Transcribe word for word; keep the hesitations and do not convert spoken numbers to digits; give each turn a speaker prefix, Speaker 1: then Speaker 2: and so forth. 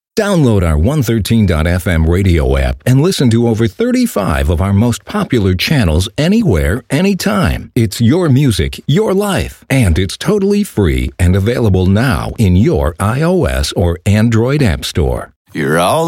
Speaker 1: Download our one thirteen dot f m radio app and listen to over thirty-five of our most popular channels anywhere, anytime. It's your music, your life, and it's totally free and available now in your iOS or Android app store.
Speaker 2: You're all